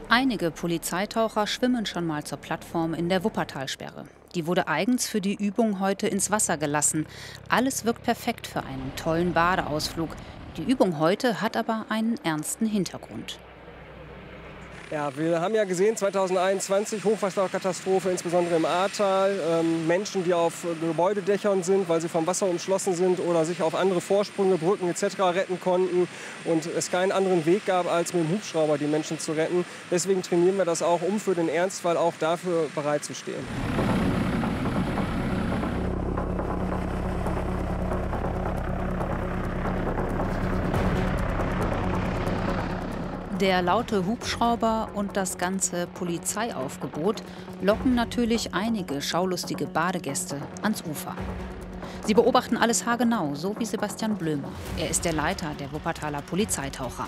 Einige Polizeitaucher schwimmen schon mal zur Plattform in der Wuppertalsperre. Die wurde eigens für die Übung heute ins Wasser gelassen. Alles wirkt perfekt für einen tollen Badeausflug. Die Übung heute hat aber einen ernsten Hintergrund. Ja, wir haben ja gesehen, 2021 Hochwasserkatastrophe, insbesondere im Ahrtal. Menschen, die auf Gebäudedächern sind, weil sie vom Wasser umschlossen sind oder sich auf andere Vorsprünge, Brücken etc. retten konnten und es keinen anderen Weg gab, als mit dem Hubschrauber die Menschen zu retten. Deswegen trainieren wir das auch, um für den Ernstfall auch dafür bereit zu stehen. Der laute Hubschrauber und das ganze Polizeiaufgebot locken natürlich einige schaulustige Badegäste ans Ufer. Sie beobachten alles haargenau, so wie Sebastian Blömer. Er ist der Leiter der Wuppertaler Polizeitaucher.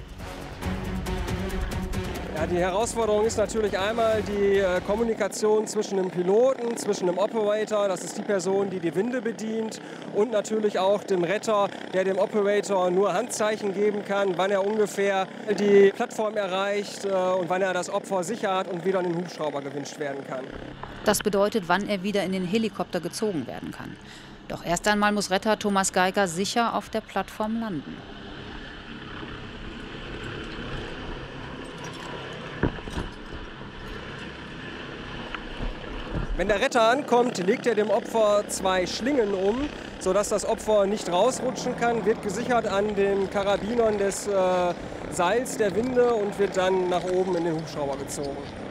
Ja, die Herausforderung ist natürlich einmal die Kommunikation zwischen dem Piloten, zwischen dem Operator, das ist die Person, die die Winde bedient, und natürlich auch dem Retter, der dem Operator nur Handzeichen geben kann, wann er ungefähr die Plattform erreicht und wann er das Opfer sicher hat und wieder in den Hubschrauber gewünscht werden kann. Das bedeutet, wann er wieder in den Helikopter gezogen werden kann. Doch erst einmal muss Retter Thomas Geiger sicher auf der Plattform landen. Wenn der Retter ankommt, legt er dem Opfer 2 Schlingen um, sodass das Opfer nicht rausrutschen kann, wird gesichert an den Karabinern des Seils der Winde und wird dann nach oben in den Hubschrauber gezogen.